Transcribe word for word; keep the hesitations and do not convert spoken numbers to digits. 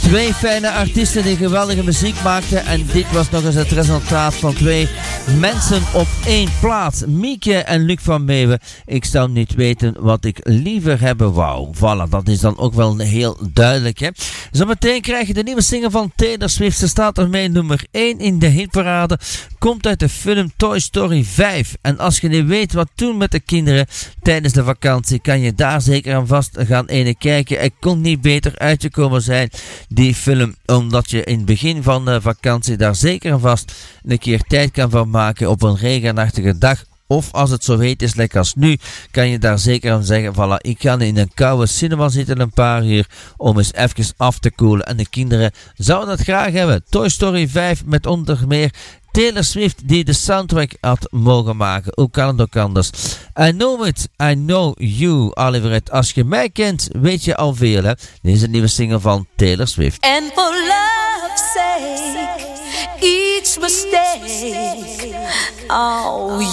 Twee fijne artiesten die geweldige muziek maakten. En dit was nog eens het resultaat van twee mensen op één plaat. Mieke en Luc van Meeuwen. Ik zou niet weten wat ik liever hebben wou. Voilà, dat is dan ook wel heel duidelijk, hè. Zometeen krijg je de nieuwe single van Taylor Swift. Ze staat ermee nummer één in de hitparade. Komt uit de film Toy Story vijf. En als je niet weet wat doen met de kinderen tijdens de vakantie, kan je daar zeker aan vast gaan ene kijken. Het kon niet beter uitgekomen zijn, die film, omdat je in het begin van de vakantie daar zeker en vast een keer tijd kan van maken op een regenachtige dag. Of als het zo heet is, lekker als nu, kan je daar zeker aan zeggen, voilà, ik ga in een koude cinema zitten een paar uur om eens even af te koelen. En de kinderen zouden dat graag hebben. Toy Story vijf met onder meer Taylor Swift die de soundtrack had mogen maken. Hoe kan het ook anders? I know it, I know you, Oliver. Als je mij kent, weet je al veel, hè? Dit is een nieuwe single van Taylor Swift. And for love's sake, each mistake, oh